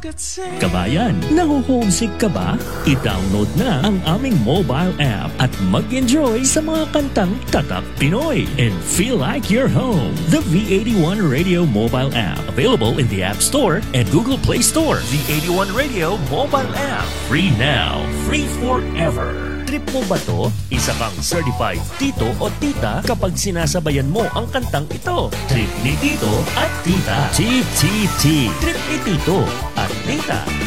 Kabayan, naho-homesick ka ba? I-download na ang aming mobile app at mag-enjoy sa mga kantang Tatak Pinoy and feel like you're home. The V81 Radio mobile app, available in the App Store and Google Play Store. V81 Radio mobile app, free now, free forever. Trip mo ba to? Isa kang certified tito o tita kapag sinasabayan mo ang kantang ito. Trip ni tito at tita. TTT. Trip ni tito at tita.